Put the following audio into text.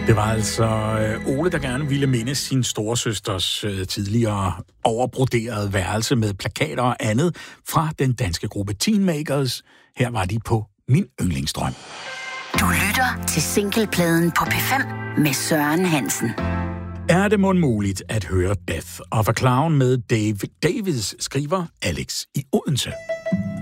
Det var altså Ole, der gerne ville minde sin storesøsters tidligere overbroderede værelse med plakater og andet fra den danske gruppe Teenmakers. Her var de på Min Yndlingsdrøm. Du lytter til Singlepladen på P5 med Søren Hansen. Er det mon muligt at høre Death of a Clown med David Davids, skriver Alex i Odense.